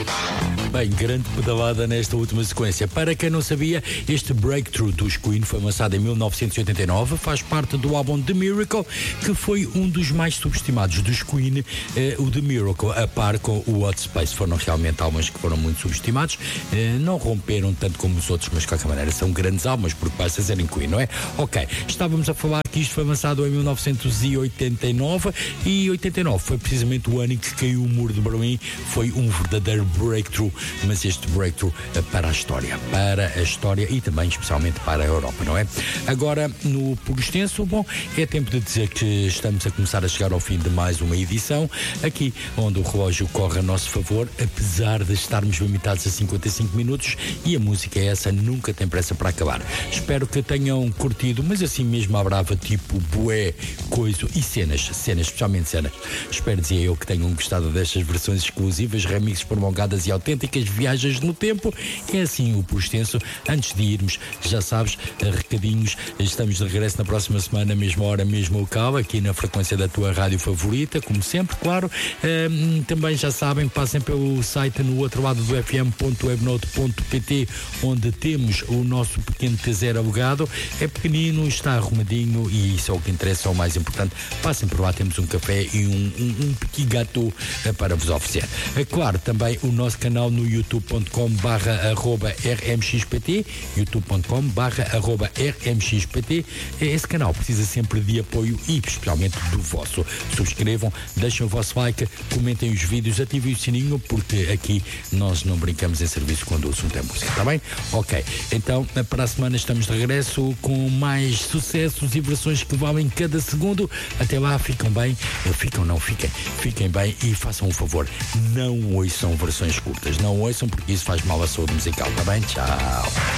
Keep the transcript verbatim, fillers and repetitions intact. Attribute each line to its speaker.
Speaker 1: Bem, grande pedalada nesta última sequência. Para quem não sabia, este Breakthrough dos Queen foi lançado em mil novecentos e oitenta e nove, faz parte do álbum The Miracle, que foi um dos mais subestimados dos Queen, eh, o The Miracle, a par com o Hot Space. Foram realmente álbuns que foram muito subestimados, eh, não romperam tanto como os outros, mas de qualquer maneira são grandes álbuns, porque basta serem Queen, não é? Ok, estávamos a falar que isto foi lançado em mil novecentos e oitenta e nove, e oitenta e nove foi precisamente o ano em que caiu o muro de Berlim. Foi um verdadeiro breakthrough, mas este breakthrough para a história, para a história e também especialmente para a Europa, não é? Agora, no por extenso, bom, é tempo de dizer que estamos a começar a chegar ao fim de mais uma edição, aqui onde o relógio corre a nosso favor, apesar de estarmos limitados a cinquenta e cinco minutos, e a música é essa, nunca tem pressa para acabar. Espero que tenham curtido, mas assim mesmo à brava, tipo bué, coisa e cenas, cenas, especialmente cenas. Espero, dizia eu, que tenham gostado destas versões exclusivas, remixes prolongadas e autênticas viagens no tempo. É assim o por extenso. Antes de irmos, já sabes, recadinhos, estamos de regresso na próxima semana, mesma hora, mesmo local, aqui na frequência da tua rádio favorita, como sempre, claro. Um, também já sabem, passem pelo site no outro lado do f m ponto webnote ponto p t, onde temos o nosso pequeno T zero alugado. É pequenino, está arrumadinho e isso é o que interessa, é o mais importante. Passem por lá, temos um café e um, um, um petit gâteau para vos oferecer. É claro, também o nosso canal no youtube ponto com barra arroba r m x p t, youtube ponto com barra arroba r m x p t. Esse canal precisa sempre de apoio e especialmente do vosso. Subscrevam, deixem o vosso like, comentem os vídeos, ativem o sininho, porque aqui nós não brincamos em serviço quando o assunto é música, está bem? Ok, então para a semana estamos de regresso com mais sucessos e versões que valem cada segundo. Até lá, ficam bem, ficam não, fiquem, fiquem bem e façam um favor, não ouçam versões curtas, não ouçam porque isso faz mal à saúde musical, está bem? Tchau!